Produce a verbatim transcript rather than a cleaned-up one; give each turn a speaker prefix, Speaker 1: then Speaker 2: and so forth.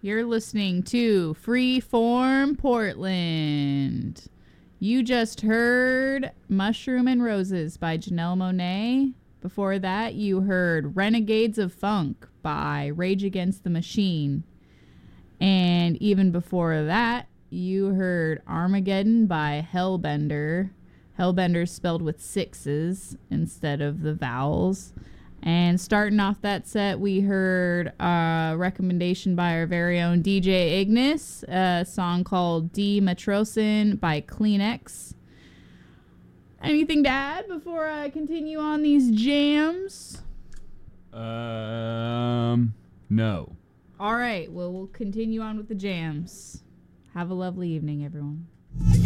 Speaker 1: You're listening to Freeform Portland. You just heard Mushroom and Roses by Janelle Monáe. Before that, you heard Renegades of Funk by Rage Against the Machine. And even before that, you heard Armageddon by Hellbender. Hellbender spelled with sixes instead of the vowels. And starting off that set, we heard a recommendation by our very own D J Ignis, a song called D Matrosin by Kleenex. Anything to add before I continue on these jams?
Speaker 2: Um, no.
Speaker 1: All right, well, we'll continue on with the jams. Have a lovely evening, everyone.